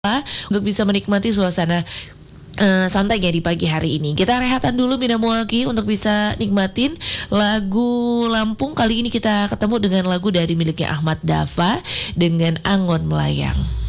untuk bisa menikmati suasana santainya di pagi hari ini. Kita rehatan dulu Mina Muaki untuk bisa nikmatin lagu Lampung. Kali ini kita ketemu dengan lagu dari miliknya Ahmad Dava dengan Angon Melayang.